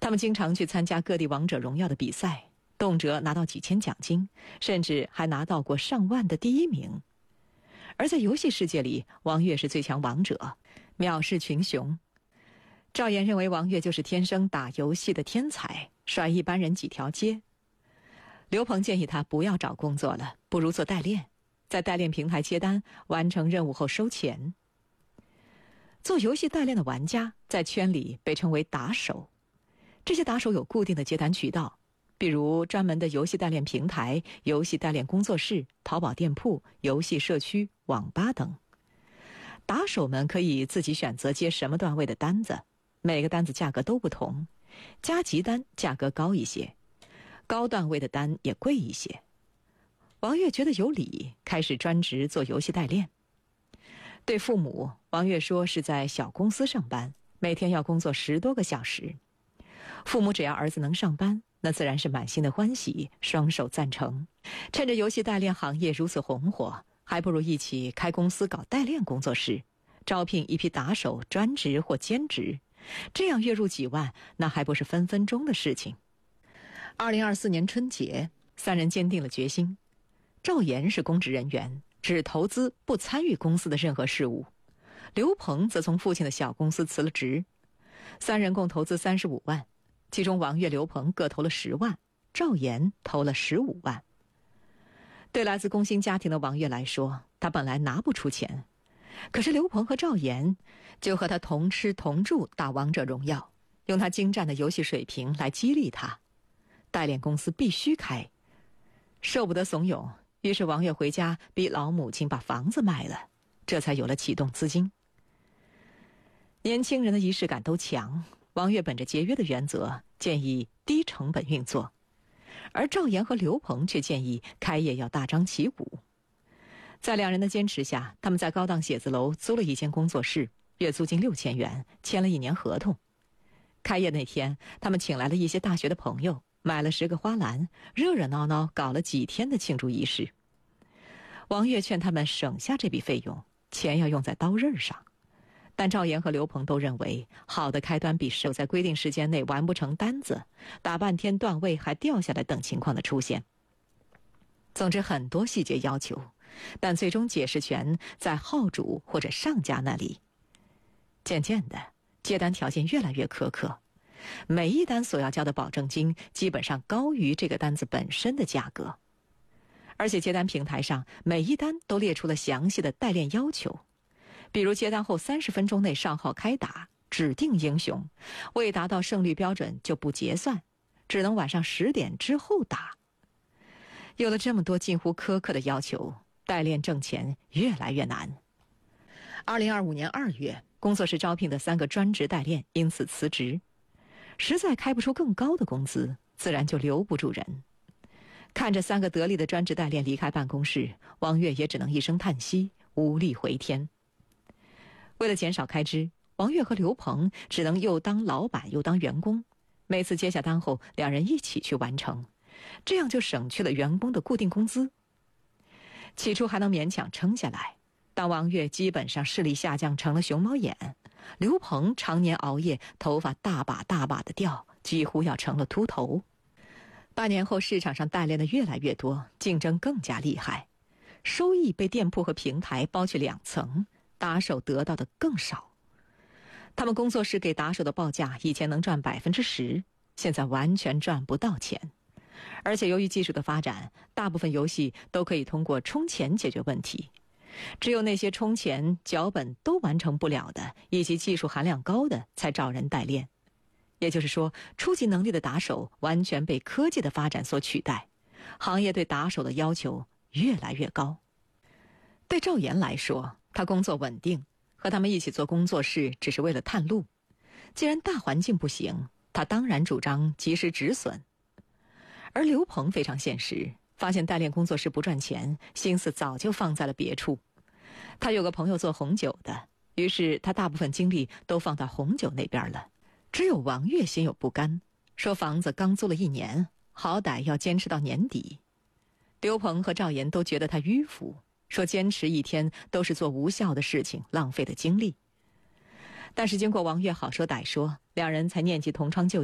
他们经常去参加各地王者荣耀的比赛，动辄拿到几千奖金，甚至还拿到过上万的第1名。而在游戏世界里，王悦是最强王者，藐视群雄。赵岩认为王悦就是天生打游戏的天才，甩一般人几条街。刘鹏建议他不要找工作了，不如做代练，在代练平台接单，完成任务后收钱。做游戏代练的玩家在圈里被称为打手，这些打手有固定的接单渠道，比如专门的游戏代练平台、游戏代练工作室、淘宝店铺、游戏社区、网吧等。打手们可以自己选择接什么段位的单子，每个单子价格都不同，加急单价格高一些，高段位的单也贵一些。王悦觉得有理，开始专职做游戏代练。对父母，王悦说是在小公司上班，每天要工作10多个小时。父母只要儿子能上班，那自然是满心的欢喜，双手赞成。趁着游戏代练行业如此红火，还不如一起开公司搞代练工作室，招聘一批打手，专职或兼职，这样月入几万，那还不是分分钟的事情。2024年春节，3人坚定了决心。赵岩是公职人员，只投资不参与公司的任何事务。刘鹏则从父亲的小公司辞了职。3人共投资35万，其中王悦、刘鹏各投了10万，赵岩投了15万。对来自工薪家庭的王悦来说，他本来拿不出钱，可是刘鹏和赵岩就和他同吃同住打王者荣耀，用他精湛的游戏水平来激励他。代练公司必须开，受不得怂恿，于是王悦回家逼老母亲把房子卖了，这才有了启动资金。年轻人的仪式感都强，王悦本着节约的原则，建议低成本运作，而赵岩和刘鹏却建议开业要大张旗鼓。在2人的坚持下，他们在高档写字楼租了一间工作室，月租金6000元，签了1年合同。开业那天，他们请来了一些大学的朋友，买了10个花篮，热热闹闹搞了几天的庆祝仪式。王悦劝他们省下这笔费用，钱要用在刀刃上。但赵岩和刘鹏都认为，好的开端比守在规定时间内完不成单子，打半天段位还掉下来等情况的出现。总之很多细节要求，但最终解释权在号主或者上家那里。渐渐的，接单条件越来越苛刻，每一单所要交的保证金基本上高于这个单子本身的价格。而且接单平台上每一单都列出了详细的代练要求，比如接单后30分钟内上号开打，指定英雄，未达到胜率标准就不结算，只能晚上10点之后打。有了这么多近乎苛刻的要求，代练挣钱越来越难。2025年2月，工作室招聘的3个专职代练因此辞职，实在开不出更高的工资，自然就留不住人。看着3个得力的专职代练离开办公室，王悦也只能一声叹息，无力回天。为了减少开支，王悦和刘鹏只能又当老板又当员工，每次接下单后2人一起去完成，这样就省去了员工的固定工资。起初还能勉强撑下来，但王悦基本上视力下降成了熊猫眼，刘鹏常年熬夜，头发大把大把的掉，几乎要成了秃头。8年后，市场上代练的越来越多，竞争更加厉害，收益被店铺和平台包去2层，打手得到的更少。他们工作室给打手的报价以前能赚10%，现在完全赚不到钱。而且由于技术的发展，大部分游戏都可以通过充钱解决问题，只有那些充钱、脚本都完成不了的，以及技术含量高的，才找人代练。也就是说，初级能力的打手完全被科技的发展所取代，行业对打手的要求越来越高。对赵岩来说，他工作稳定，和他们一起做工作室只是为了探路。既然大环境不行，他当然主张及时止损。而刘鹏非常现实，发现代练工作室不赚钱，心思早就放在了别处。他有个朋友做红酒的，于是他大部分精力都放到红酒那边了。只有王悦心有不甘，说房子刚租了1年，好歹要坚持到年底。刘鹏和赵岩都觉得他迂腐，说坚持1天都是做无效的事情，浪费的精力。但是经过王悦好说歹说，2人才念及同窗旧